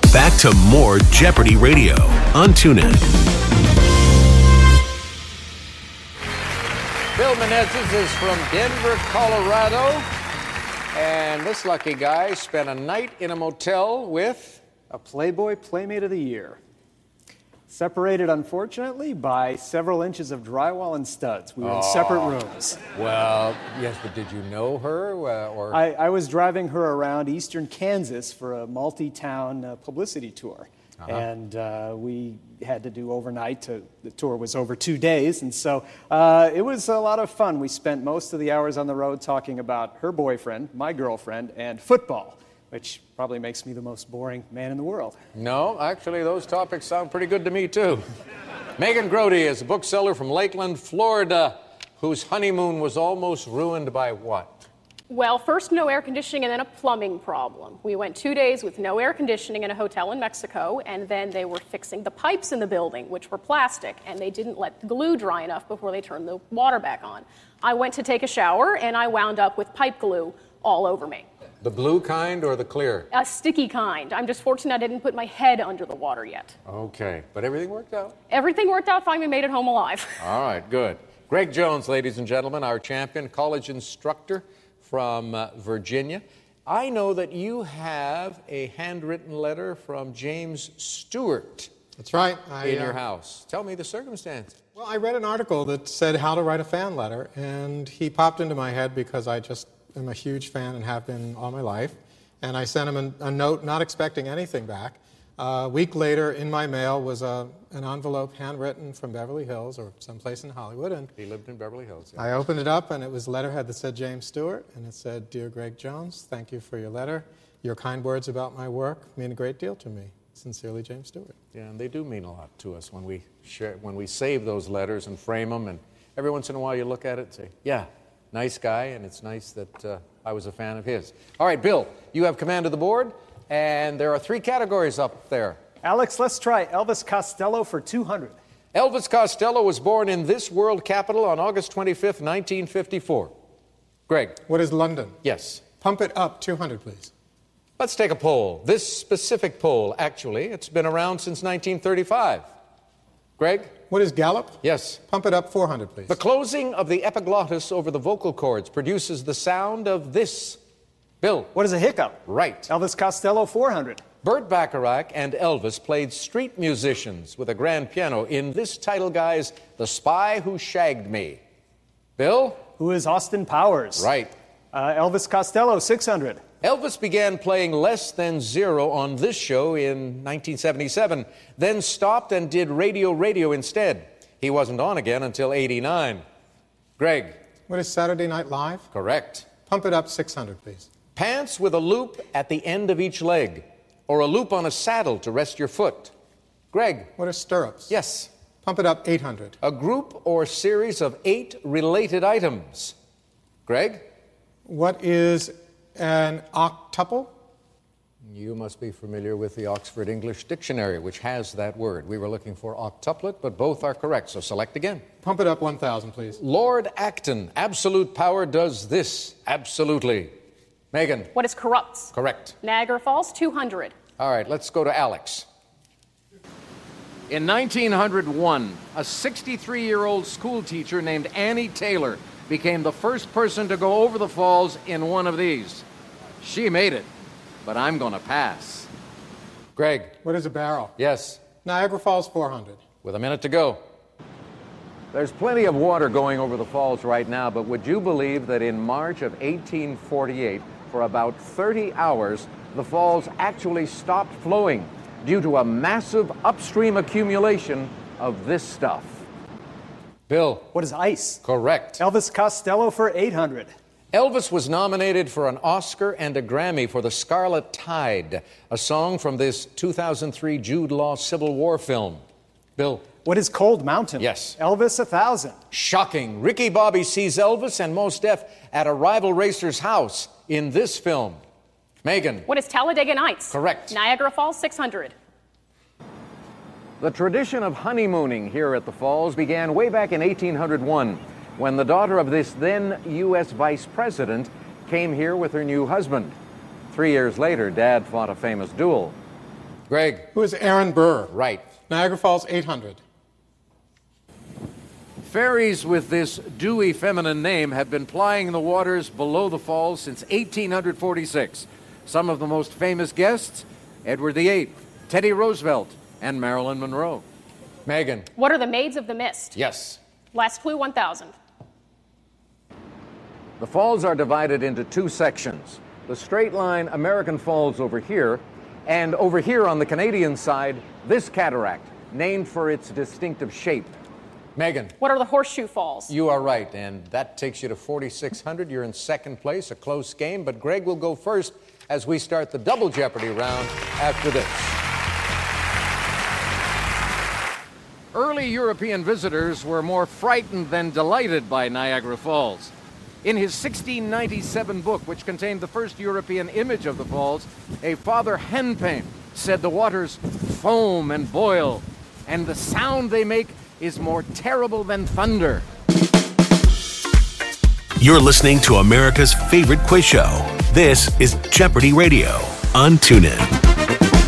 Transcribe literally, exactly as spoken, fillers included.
Back to more Jeopardy Radio on TuneIn. Bill Menezes is from Denver, Colorado. And this lucky guy spent a night in a motel with a Playboy Playmate of the Year. Separated, unfortunately, by several inches of drywall and studs. We were in separate rooms. Well, yes, but did you know her? Uh, or I, I was driving her around eastern Kansas for a multi-town uh, publicity tour. Uh-huh. And uh, we had to do overnight. To, the tour was over two days. And so uh, it was a lot of fun. We spent most of the hours on the road talking about her boyfriend, my girlfriend, and football, which probably makes me the most boring man in the world. No, actually, those topics sound pretty good to me, too. Megan Grody is a bookseller from Lakeland, Florida, whose honeymoon was almost ruined by what? Well, first no air conditioning and then a plumbing problem. We went two days with no air conditioning in a hotel in Mexico, and then they were fixing the pipes in the building, which were plastic, and they didn't let the glue dry enough before they turned the water back on. I went to take a shower, and I wound up with pipe glue all over me. The blue kind or the clear? A sticky kind. I'm just fortunate I didn't put my head under the water yet. Okay, but everything worked out? Everything worked out fine. We made it home alive. All right, good. Greg Jones, ladies and gentlemen, our champion, college instructor from uh, Virginia. I know that you have a handwritten letter from James Stewart. That's right. I, in uh, your house. Tell me the circumstance. Well, I read an article that said how to write a fan letter, and he popped into my head because I just am a huge fan and have been all my life. And I sent him a, a note not expecting anything back. Uh, a week later, in my mail was a, an envelope handwritten from Beverly Hills or someplace in Hollywood. And he lived in Beverly Hills. Yeah. I opened it up, and it was a letterhead that said James Stewart, and it said, "Dear Greg Jones, thank you for your letter. Your kind words about my work mean a great deal to me. Sincerely, James Stewart." Yeah, and they do mean a lot to us when we share, when we save those letters and frame them, and every once in a while you look at it and say, yeah, nice guy, and it's nice that uh, I was a fan of his. All right, Bill, you have command of the board, and there are three categories up there. Alex, let's try Elvis Costello for two hundred. Elvis Costello was born in this world capital on August twenty-fifth, nineteen fifty-four. Greg. What is London? Yes. Pump it up two hundred, please. Let's take a poll. This specific poll, actually, it's been around since nineteen thirty-five. Greg? What is Gallup? Yes. Pump it up four hundred, please. The closing of the epiglottis over the vocal cords produces the sound of this. Bill? What is a hiccup? Right. Elvis Costello, four hundred. Burt Bacharach and Elvis played street musicians with a grand piano in this title guy's The Spy Who Shagged Me. Bill? Who is Austin Powers? Right. Uh, Elvis Costello, six hundred. Elvis began playing less than zero on this show in nineteen seventy-seven, then stopped and did Radio Radio instead. He wasn't on again until eighty-nine. Greg? What is Saturday Night Live? Correct. Pump it up six hundred, please. Pants with a loop at the end of each leg, or a loop on a saddle to rest your foot. Greg? What are stirrups? Yes. Pump it up eight hundred. A group or series of eight related items. Greg? What is an octuple? You must be familiar with the Oxford English Dictionary, which has that word. We were looking for octuplet, but both are correct, so select again. Pump it up one thousand, please. Lord Acton, absolute power does this. Absolutely. Megan? What is corrupts? Correct. Niagara Falls, two hundred. All right, let's go to Alex. In nineteen oh one, a sixty-three-year-old school teacher named Annie Taylor became the first person to go over the falls in one of these. She made it, but I'm going to pass. Greg? What is a barrel? Yes. Niagara Falls, four hundred. With a minute to go. There's plenty of water going over the falls right now, but would you believe that in March of eighteen forty-eight, for about thirty hours, the falls actually stopped flowing due to a massive upstream accumulation of this stuff? Bill? What is ice? Correct. Elvis Costello for eight hundred. Elvis was nominated for an Oscar and a Grammy for The Scarlet Tide, a song from this two thousand three Jude Law Civil War film. Bill? What is Cold Mountain? Yes. Elvis, a thousand. Shocking. Ricky Bobby sees Elvis and Mos Def at a rival racer's house in this film. Megan? What is Talladega Nights? Correct. Niagara Falls, six hundred. The tradition of honeymooning here at the Falls began way back in eighteen oh one, when the daughter of this then U S vice president came here with her new husband. Three years later, Dad fought a famous duel. Greg. Who is Aaron Burr? Right. Niagara Falls, eight hundred. Ferries with this dewy feminine name have been plying the waters below the falls since eighteen forty-six. Some of the most famous guests, Edward the Eighth, Teddy Roosevelt, and Marilyn Monroe. Megan. What are the Maids of the Mist? Yes. Last clue, one thousand. The falls are divided into two sections. The straight line American Falls over here, and over here on the Canadian side, this cataract, named for its distinctive shape. Megan. What are the Horseshoe Falls? You are right, and that takes you to forty-six hundred. You're in second place, a close game, but Greg will go first as we start the Double Jeopardy round after this. Early European visitors were more frightened than delighted by Niagara Falls. In his sixteen ninety-seven book, which contained the first European image of the falls, a Father Henpin said the waters foam and boil, and the sound they make is more terrible than thunder. You're listening to America's favorite quiz show. This is Jeopardy Radio on TuneIn.